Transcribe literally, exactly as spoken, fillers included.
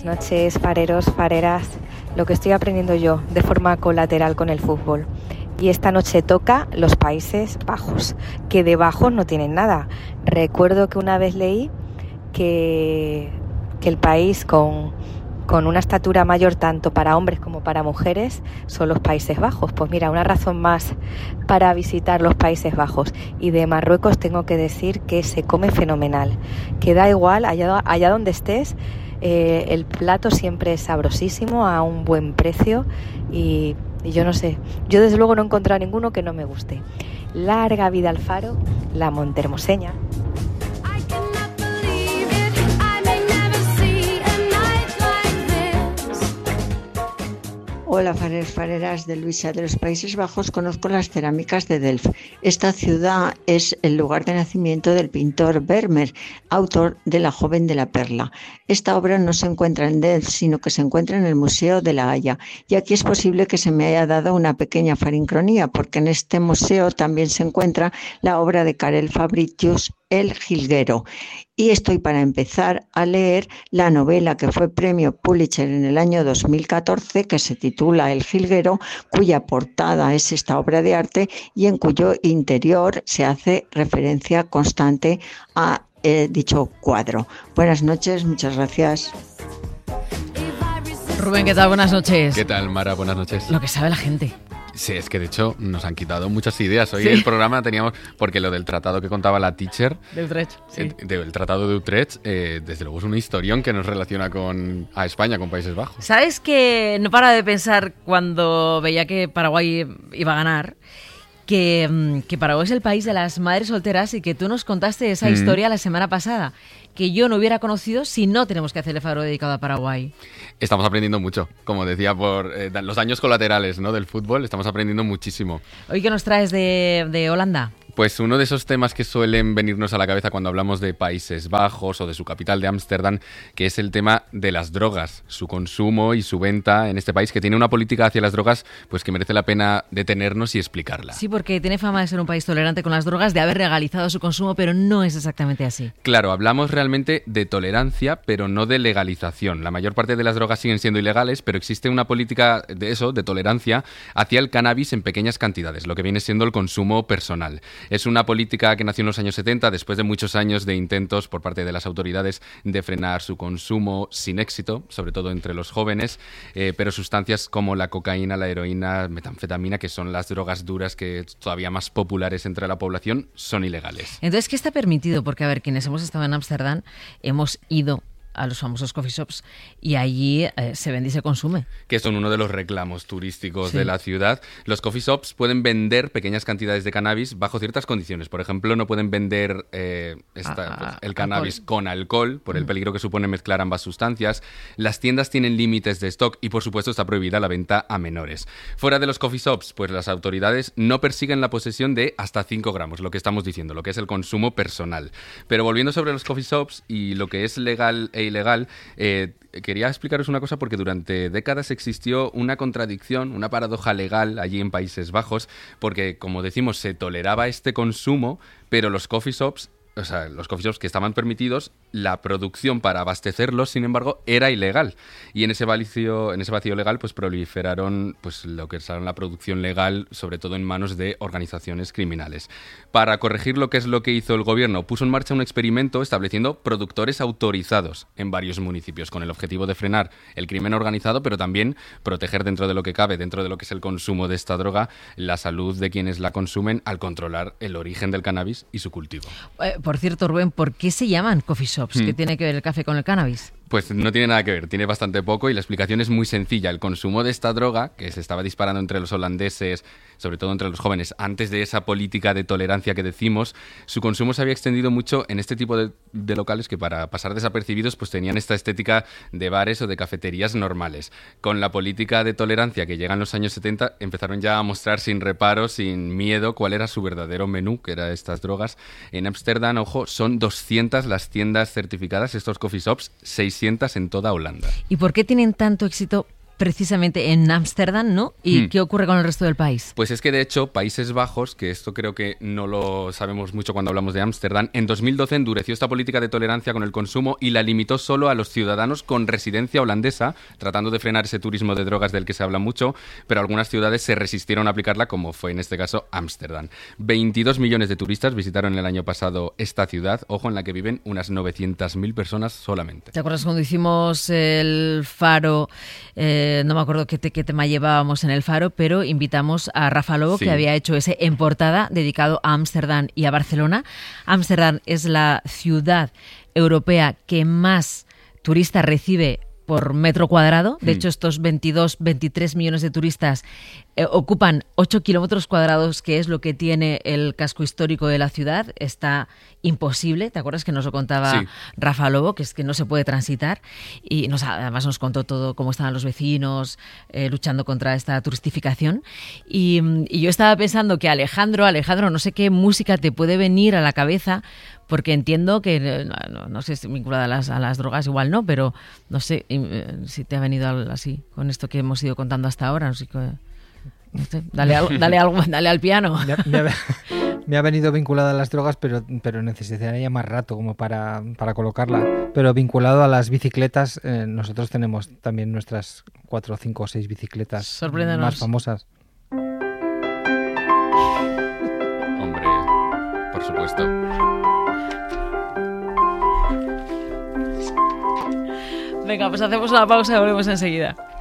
Buenas noches, fareros, fareras. Lo que estoy aprendiendo yo de forma colateral con el fútbol. Y esta noche toca los Países Bajos, que de bajos no tienen nada. Recuerdo que una vez leí que, que el país con, con una estatura mayor tanto para hombres como para mujeres son los Países Bajos. Pues mira, una razón más para visitar los Países Bajos. Y de Marruecos tengo que decir que se come fenomenal, que da igual, allá, allá donde estés, eh, el plato siempre es sabrosísimo, a un buen precio y, y yo no sé, yo desde luego no he encontrado ninguno que no me guste. Larga vida al faro, la montermoseña. Hola, fareros, fareras de Luisa. De los Países Bajos conozco las cerámicas de Delft. Esta ciudad es el lugar de nacimiento del pintor Vermeer, autor de La joven de la perla. Esta obra no se encuentra en Delft, sino que se encuentra en el Museo de La Haya. Y aquí es posible que se me haya dado una pequeña farincronía, porque en este museo también se encuentra la obra de Karel Fabritius, El jilguero. Y estoy para empezar a leer la novela que fue premio Pulitzer en el año dos mil catorce, que se titula El jilguero, cuya portada es esta obra de arte y en cuyo interior se hace referencia constante a eh, dicho cuadro. Buenas noches, muchas gracias. Rubén, ¿qué tal? Buenas noches. ¿Qué tal, Mara? Buenas noches. Lo que sabe la gente. Sí, es que de hecho nos han quitado muchas ideas. Hoy sí. el programa teníamos, porque lo del tratado que contaba la teacher, de Utrecht, sí. el, de, el tratado de Utrecht, eh, desde luego es una historión que nos relaciona con a España, con Países Bajos. ¿Sabes que no para de pensar cuando veía que Paraguay iba a ganar? Que, que Paraguay es el país de las madres solteras y que tú nos contaste esa mm. historia la semana pasada, que yo no hubiera conocido si no tenemos que hacer el faro dedicado a Paraguay. Estamos aprendiendo mucho, como decía, por eh, los daños colaterales, ¿no?, del fútbol, estamos aprendiendo muchísimo. ¿Hoy qué nos traes de, de Holanda? Pues uno de esos temas que suelen venirnos a la cabeza cuando hablamos de Países Bajos o de su capital de Ámsterdam, que es el tema de las drogas, su consumo y su venta en este país, que tiene una política hacia las drogas pues que merece la pena detenernos y explicarla. Sí, porque tiene fama de ser un país tolerante con las drogas, de haber legalizado su consumo, pero no es exactamente así. Claro, hablamos realmente de tolerancia, pero no de legalización. La mayor parte de las drogas siguen siendo ilegales, pero existe una política de eso, de tolerancia, hacia el cannabis en pequeñas cantidades, lo que viene siendo el consumo personal. Es una política que nació en los años setenta, después de muchos años de intentos por parte de las autoridades de frenar su consumo sin éxito, sobre todo entre los jóvenes, eh, pero sustancias como la cocaína, la heroína, metanfetamina, que son las drogas duras que todavía más populares entre la población, son ilegales. Entonces, ¿qué está permitido? Porque, a ver, quienes hemos estado en Ámsterdam, hemos ido a los famosos coffee shops y allí eh, se vende y se consume. Que son uno de los reclamos turísticos sí. de la ciudad. Los coffee shops pueden vender pequeñas cantidades de cannabis bajo ciertas condiciones. Por ejemplo, no pueden vender eh, esta, ah, pues, el cannabis alcohol. con alcohol, por el peligro que supone mezclar ambas sustancias. Las tiendas tienen límites de stock y, por supuesto, está prohibida la venta a menores. Fuera de los coffee shops, pues las autoridades no persiguen la posesión de hasta cinco gramos, lo que estamos diciendo, lo que es el consumo personal. Pero volviendo sobre los coffee shops y lo que es legal e ilegal, eh, quería explicaros una cosa porque durante décadas existió una contradicción, una paradoja legal allí en Países Bajos, porque, como decimos, se toleraba este consumo, pero los coffee shops, o sea, los coffee shops que estaban permitidos, la producción para abastecerlos, sin embargo, era ilegal. Y en ese vacío, en ese vacío legal, pues proliferaron pues lo que es la producción legal, sobre todo en manos de organizaciones criminales. Para corregir lo que es lo que hizo el gobierno, puso en marcha un experimento estableciendo productores autorizados en varios municipios, con el objetivo de frenar el crimen organizado, pero también proteger dentro de lo que cabe, dentro de lo que es el consumo de esta droga, la salud de quienes la consumen al controlar el origen del cannabis y su cultivo. Eh, por cierto, Rubén, ¿por qué se llaman coffee shops? Hmm. ¿Qué tiene que ver el café con el cannabis? Pues no tiene nada que ver, tiene bastante poco y la explicación es muy sencilla. El consumo de esta droga, que se estaba disparando entre los holandeses, sobre todo entre los jóvenes, antes de esa política de tolerancia que decimos, su consumo se había extendido mucho en este tipo de, de locales que, para pasar desapercibidos, pues tenían esta estética de bares o de cafeterías normales. Con la política de tolerancia que llega en los años setenta, empezaron ya a mostrar sin reparo, sin miedo, cuál era su verdadero menú, que era estas drogas. En Ámsterdam, ojo, son doscientas las tiendas certificadas, estos coffee shops, seiscientas en toda Holanda. ¿Y por qué tienen tanto éxito precisamente en Ámsterdam, ¿no? ¿Y hmm. qué ocurre con el resto del país? Pues es que, de hecho, Países Bajos, que esto creo que no lo sabemos mucho cuando hablamos de Ámsterdam, en dos mil doce endureció esta política de tolerancia con el consumo y la limitó solo a los ciudadanos con residencia holandesa, tratando de frenar ese turismo de drogas del que se habla mucho, pero algunas ciudades se resistieron a aplicarla, como fue en este caso Ámsterdam. veintidós millones de turistas visitaron el año pasado esta ciudad, ojo, en la que viven unas novecientas mil personas solamente. ¿Te acuerdas cuando hicimos el Faro? Eh, no me acuerdo qué, te, qué tema llevábamos en el Faro, pero invitamos a Rafa Lobo, sí. que había hecho ese En Portada dedicado a Ámsterdam y a Barcelona. Ámsterdam es la ciudad europea que más turistas recibe por metro cuadrado. De mm. hecho, estos veintidós, veintitrés millones de turistas eh, ocupan ocho kilómetros cuadrados, que es lo que tiene el casco histórico de la ciudad. Está imposible. ¿Te acuerdas que nos lo contaba sí. Rafa Lobo? Que es que no se puede transitar. Y nos, además nos contó todo cómo estaban los vecinos eh, luchando contra esta turistificación. Y, y yo estaba pensando que Alejandro, Alejandro, no sé qué música te puede venir a la cabeza, porque entiendo que, no, no sé si vinculada a las, a las drogas, igual no, pero no sé si te ha venido algo así con esto que hemos ido contando hasta ahora. No sé, no sé, dale, al, dale, algo, dale al piano. Me ha, me, ha, me ha venido vinculada a las drogas, pero, pero necesitaría más rato como para, para colocarla. Pero vinculado a las bicicletas, eh, nosotros tenemos también nuestras cuatro, cinco o seis bicicletas más famosas. Hombre, por supuesto. Venga, pues hacemos una pausa y volvemos enseguida.